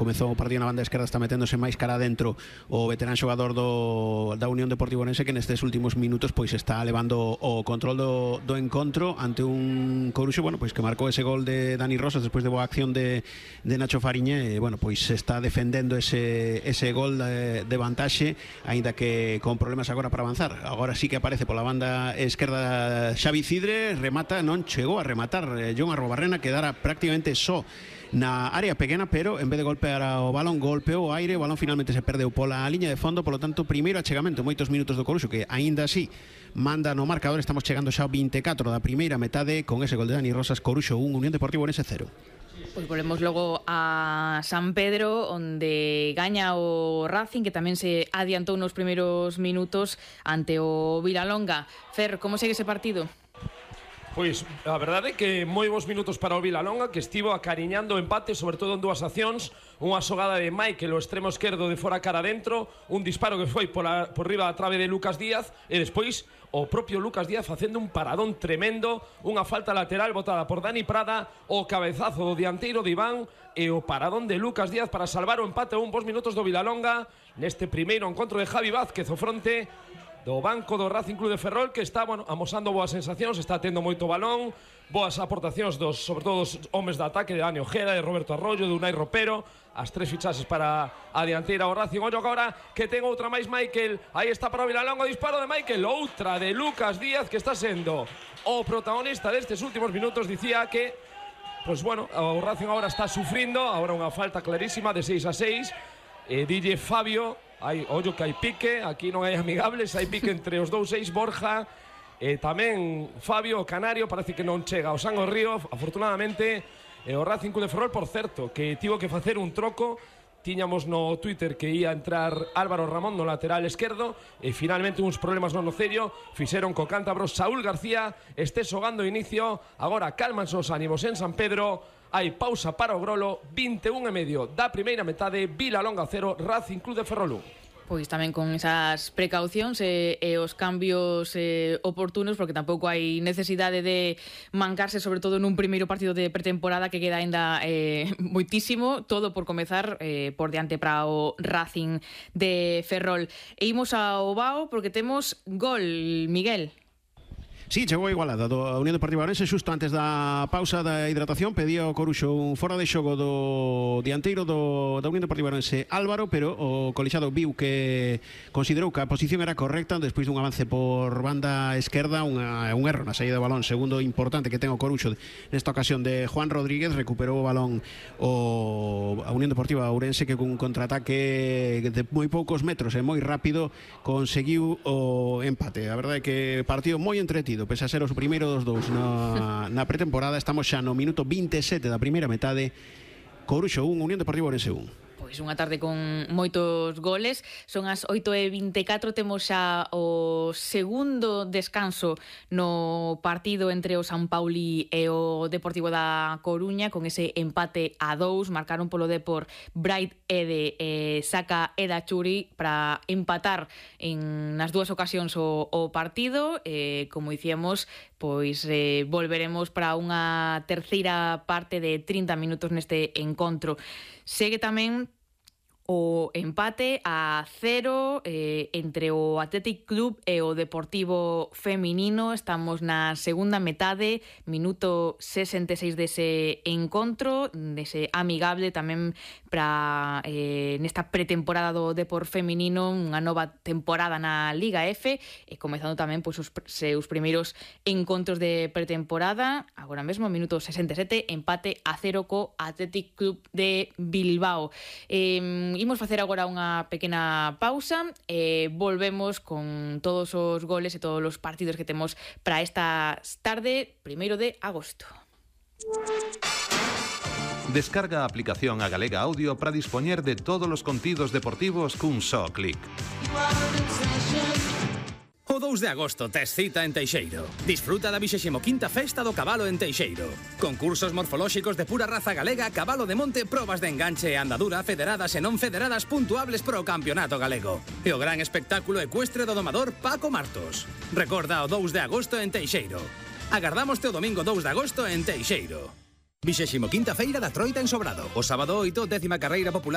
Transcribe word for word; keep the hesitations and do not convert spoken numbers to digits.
comezou o partido na banda esquerda, está meténdose máis cara adentro o veterán xogador do, da Unión Deportiva Ourense, que nestes últimos minutos pois está levando o control do, do encontro ante un Coruxo, bueno, pois que marcou ese gol de Dani Rosas despois de boa acción de, de Nacho Fariñe, e, bueno, pois está defendendo ese, ese gol de, de vantaxe, aínda que con problemas agora para avanzar. Agora sí que aparece pola banda esquerda Xavi Cidre, remata, non chegou a rematar eh, Jon Arrobarrena, quedara prácticamente só na área pequena, pero en vez de golpear o balón, golpeou o aire, o balón finalmente se perdeu pola liña de fondo, polo tanto, primeiro achegamento, moitos minutos do Coruxo, que aínda así manda no marcador. Estamos chegando xa ao vinte e catro da primeira metade, con ese gol de Dani Rosas. Coruxo un, Unión Deportiva Ourense cero. Pois volvemos logo a San Pedro, onde gaña o Racing, que tamén se adiantou nos primeiros minutos ante o Vilalonga. Fer, como segue ese partido? Pois a verdade é que moi bons minutos para o Vilalonga, que estivo acariñando o empate, sobre todo en dúas accións. Unha xogada de Michael, o extremo esquerdo de fora cara dentro, un disparo que foi por, a, por riba da trave de Lucas Díaz, e despois o propio Lucas Díaz facendo un paradón tremendo, unha falta lateral botada por Dani Prada, o cabezazo do dianteiro de Iván e o paradón de Lucas Díaz para salvar o empate a un bons minutos do Vilalonga neste primeiro encontro de Javi Vázquez, o fronte do banco do Racing Club de Ferrol, que está, bueno, amosando boas sensacións, está tendo moito balón, boas aportacións dos, sobre todo dos homes de ataque, de Dani Ojeda, de Roberto Arroyo, de Unai Ropero, as tres fichaxes para a dianteira o Racing. Ollo agora que ten outra máis Michael, aí está para o Vilalonga, o disparo de Michael, outra de Lucas Díaz, que está sendo o protagonista destes últimos minutos. Dicía que, pues bueno, o Racing agora está sufrindo, agora unha falta clarísima de seis a seis, e dille Fabio, hai, ollo que hai pique, aquí non hai amigables, hai pique entre os dous seis, Borja e tamén Fabio, o canario, parece que non chega ao Sango Río, afortunadamente. E o Racing Club de Ferrol, por certo, que tivo que facer un troco. Tiñamos no Twitter que ia entrar Álvaro Ramón no lateral esquerdo, e finalmente uns problemas no nocello fixeron co cántabro Saúl García este xogando inicio. Agora calmanse os ánimos en San Pedro. Hai pausa para o Grolo, vinte e un e medio da primeira metade, Vilalonga cero, Racing Club de Ferrol un. Pois tamén con esas precaucións e, e os cambios eh, oportunos, porque tampouco hai necesidade de mancarse, sobre todo nun primeiro partido de pretemporada que queda aínda eh, moitísimo, todo por comezar eh, por diante para o Racing de Ferrol. E imos ao Bao porque temos gol, Miguel. Sí, chegou a igualada do Unión Deportiva Ourense xusto antes da pausa da hidratación. Pedía o Coruxo un fora de xogo do dianteiro do, da Unión Deportiva Ourense, Álvaro, pero o colexado viu que considerou que a posición era correcta despois dun avance por banda esquerda, unha, un erro na saída do balón, segundo importante que ten o Coruxo nesta ocasión de Juan Rodríguez. Recuperou o balón o a Unión Deportiva Ourense, que cun contraataque de moi poucos metros e moi rápido conseguiu o empate. A verdade é que partido moi entretido, pese a ser os primeiros dos dous na, na pretemporada. Estamos xa no minuto vinte e sete da primeira metade. Coruxo un, Unión Deportiva Ourense un. Pois unha tarde con moitos goles. Son as oito e vinte e catro, temos xa o segundo descanso no partido entre o San Pauli e o Deportivo da Coruña, con ese empate a dous. Marcaron polo Depor Bright Ede e Saka Eda Churi para empatar en nas dúas ocasións o, o partido. E, como dicíamos, pois eh, volveremos para unha terceira parte de trinta minutos neste encontro. Segue tamén o empate a cero eh, entre o Athletic Club e o Deportivo Feminino. Estamos na segunda metade, minuto sesenta e seis dese encontro, dese amigable tamén para eh, nesta pretemporada do Depor Feminino, unha nova temporada na Liga F, e comezando tamén pois, os seus primeiros encontros de pretemporada. Agora mesmo, minuto sesenta e sete, empate a cero co Athletic Club de Bilbao. Eh, Imos facer agora unha pequena pausa e volvemos con todos os goles e todos os partidos que temos para esta tarde, primeiro de agosto. Descarga a aplicación A Galega Audio para dispoñer de todos os contidos deportivos cun só clic. O dous de agosto tes cita en Teixeiro. Disfruta da vixésimo quinta Festa do Cabalo en Teixeiro. Concursos morfolóxicos de pura raza galega, cabalo de monte, probas de enganche e andadura federadas e non federadas puntuables pro campeonato galego. E o gran espectáculo ecuestre do domador Paco Martos. Recorda o dous de agosto en Teixeiro. Agardámoste o domingo dous de agosto en Teixeiro. vixésimo quinta Feira da Troita en Sobrado. O sábado oito, décima carreira popular